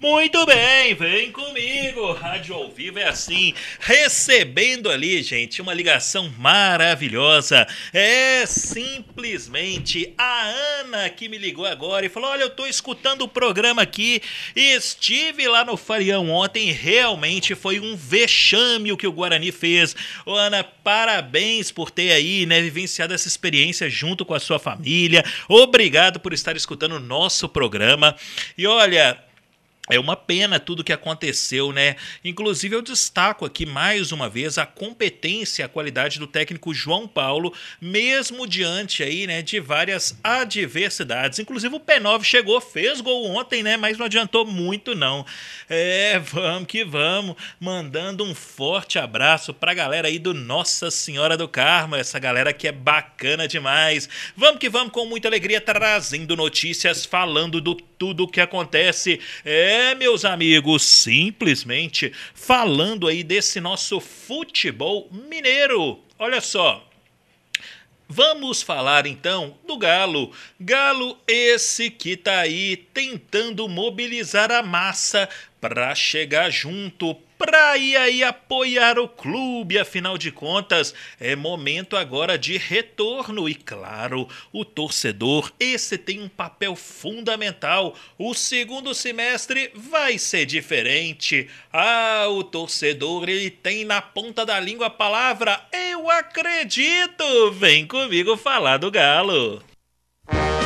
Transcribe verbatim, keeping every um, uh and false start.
Muito bem, vem comigo. Rádio ao vivo é assim, recebendo ali, gente, uma ligação maravilhosa. É simplesmente a Ana que me ligou agora e falou: olha, eu tô escutando o programa aqui e estive lá no Farião ontem e realmente foi um vexame o que o Guarani fez. Ô, Ana, parabéns por ter aí, né, vivenciado essa experiência junto com a sua família. Obrigado por estar escutando o nosso programa. E olha, é uma pena tudo que aconteceu, né? Inclusive eu destaco aqui mais uma vez a competência e a qualidade do técnico João Paulo, mesmo diante aí, né, de várias adversidades. Inclusive o P nove chegou, fez gol ontem, né, mas não adiantou muito não. É, vamos que vamos, mandando um forte abraço pra galera aí do Nossa Senhora do Carmo, essa galera que é bacana demais. Vamos que vamos com muita alegria, trazendo notícias, falando do tudo que acontece. É, meus amigos, simplesmente falando aí desse nosso futebol mineiro. Olha só. Vamos falar então do Galo. Galo esse que tá aí tentando mobilizar a massa para chegar junto, para ir aí apoiar o clube. Afinal de contas, é momento agora de retorno e, claro, o torcedor, esse tem um papel fundamental. O segundo semestre vai ser diferente. Ah, o torcedor, ele tem na ponta da língua a palavra eu acredito. Vem comigo falar do Galo.